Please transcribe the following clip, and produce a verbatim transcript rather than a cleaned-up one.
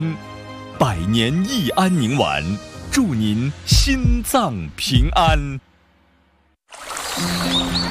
百年益安宁丸，祝您心脏平安。